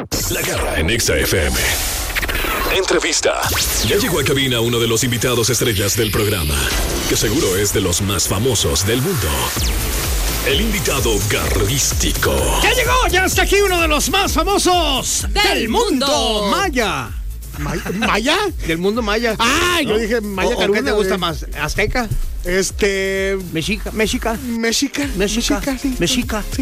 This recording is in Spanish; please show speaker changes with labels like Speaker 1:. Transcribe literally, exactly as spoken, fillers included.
Speaker 1: La Garra en Exa F M. Entrevista. Ya llegó a cabina uno de los invitados estrellas del programa, que seguro es de los más famosos del mundo. El invitado garrístico.
Speaker 2: ¡Ya llegó! ¡Ya está aquí uno de los más famosos
Speaker 3: del, del mundo.
Speaker 2: mundo! Maya. ¿Maya? ¿Maya? Del mundo maya.
Speaker 4: Ah,
Speaker 2: ¿no?
Speaker 4: yo dije Maya Caruna.
Speaker 2: ¿Qué te gusta más? ¿Azteca?
Speaker 4: Este...
Speaker 2: Mexica. Mexica.
Speaker 4: Mexica.
Speaker 2: Mexica.
Speaker 4: Mexica, sí.
Speaker 2: Mexica.
Speaker 4: Sí.